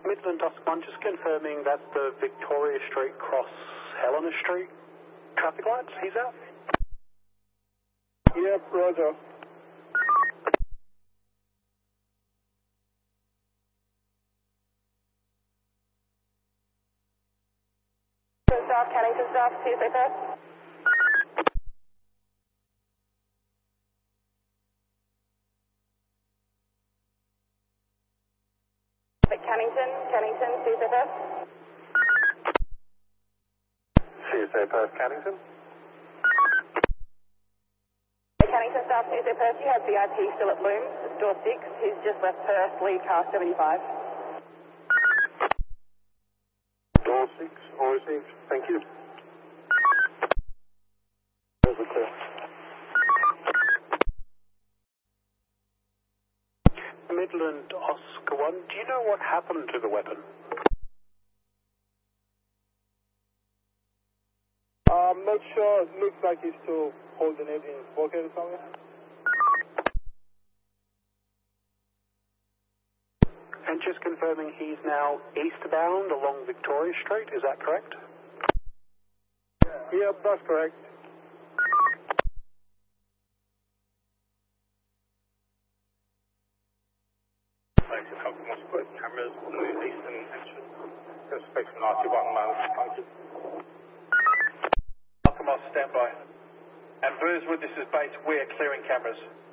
Midland Dusk 1, just confirming that's the Victoria Street cross Helena Street traffic lights. He's out. Yep, roger. Staff, Cannington staff, Tuesday first. Cannington, Tuesday first. Tuesday Perth, Cannington. Cannington staff, Tuesday first. You have VIP still at Bloom, door 6. He's just left Perth, lead car 75. Door 6, all received. Thank you. Over clear. Midland Oscar 1, do you know what happened to the weapon? I'm not sure. Looks like he's still holding it in his pocket or something. And just confirming he's now eastbound along Victoria Street, is that correct? Yep, that's correct. Must put cameras on the eastern entrance. There's space from RT1 miles. Alchemist, stand by. And Burswood, this is base. We are clearing cameras.